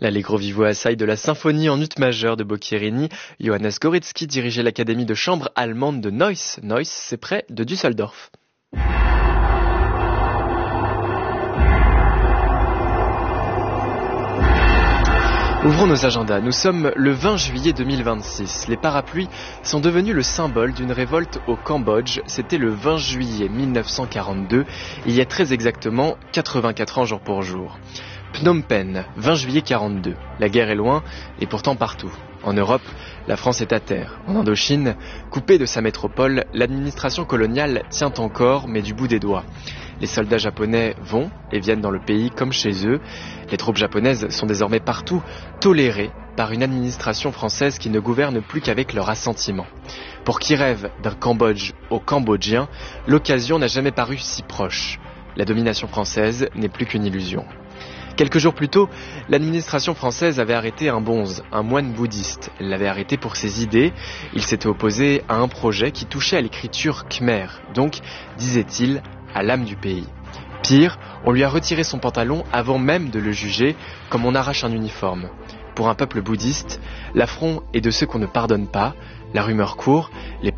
L'Allegro vivo assai de la symphonie en ut majeur de Boccherini, Johannes Gorecki dirigeait l'académie de chambre allemande de Neuss. Neuss, c'est près de Düsseldorf. Ouvrons nos agendas. Nous sommes le 20 juillet 2026. Les parapluies sont devenus le symbole d'une révolte au Cambodge. C'était le 20 juillet 1942, il y a très exactement 84 ans jour pour jour. Phnom Penh, 20 juillet 42. La guerre est loin et pourtant partout. En Europe, la France est à terre. En Indochine, coupée de sa métropole, l'administration coloniale tient encore, mais du bout des doigts. Les soldats japonais vont et viennent dans le pays comme chez eux. Les troupes japonaises sont désormais partout tolérées par une administration française qui ne gouverne plus qu'avec leur assentiment. Pour qui rêve d'un Cambodge aux Cambodgiens, l'occasion n'a jamais paru si proche. La domination française n'est plus qu'une illusion. Quelques jours plus tôt, l'administration française avait arrêté un bonze, un moine bouddhiste. Elle l'avait arrêté pour ses idées. Il s'était opposé à un projet qui touchait à l'écriture khmer, donc, disait-il, à l'âme du pays. Pire, on lui a retiré son pantalon avant même de le juger, comme on arrache un uniforme. Pour un peuple bouddhiste, l'affront est de ceux qu'on ne pardonne pas. La rumeur court,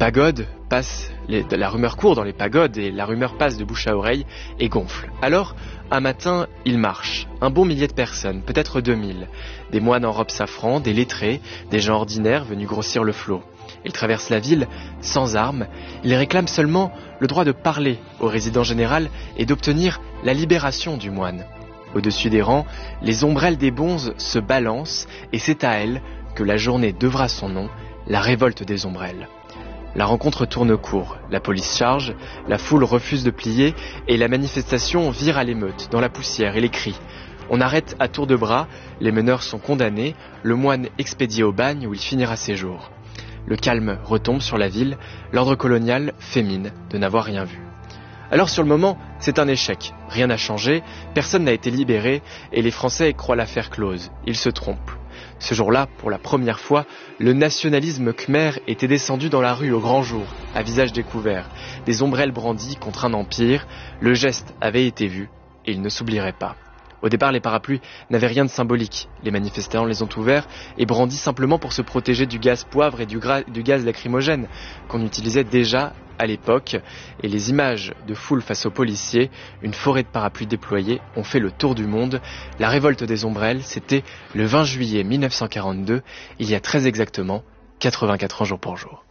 la rumeur court dans les pagodes et la rumeur passe de bouche à oreille et gonfle. Alors, un matin, il marche. Un bon millier de personnes, peut-être 2000. Des moines en robe safran, des lettrés, des gens ordinaires venus grossir le flot. Ils traversent la ville sans armes. Ils réclament seulement le droit de parler au résident général et d'obtenir la libération du moine. Au-dessus des rangs, les ombrelles des bonzes se balancent et c'est à elles que la journée devra son nom, la révolte des ombrelles. La rencontre tourne court, la police charge, la foule refuse de plier et la manifestation vire à l'émeute, dans la poussière et les cris. On arrête à tour de bras, les meneurs sont condamnés, le moine expédié au bagne où il finira ses jours. Le calme retombe sur la ville, l'ordre colonial fait mine de n'avoir rien vu. Alors sur le moment, c'est un échec, rien n'a changé, personne n'a été libéré et les Français croient l'affaire close. Ils se trompent. Ce jour-là, pour la première fois, le nationalisme khmer était descendu dans la rue au grand jour, à visage découvert, des ombrelles brandies contre un empire. Le geste avait été vu et il ne s'oublierait pas. Au départ, les parapluies n'avaient rien de symbolique. Les manifestants les ont ouverts et brandis simplement pour se protéger du gaz poivre et du gaz lacrymogène qu'on utilisait déjà à l'époque. Et les images de foule face aux policiers, une forêt de parapluies déployés, ont fait le tour du monde. La révolte des ombrelles, c'était le 20 juillet 1942, il y a très exactement 84 ans jour pour jour.